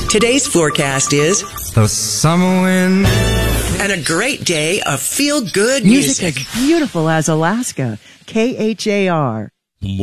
Today's forecast is the summer wind. and a great day of feel-good Music music. as beautiful as Alaska. KHAR.